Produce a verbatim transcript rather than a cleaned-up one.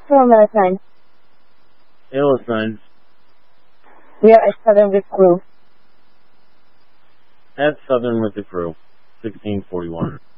four Maritime. Airless nine. We are at Southern with crew. At Southern with the crew. sixteen forty-one.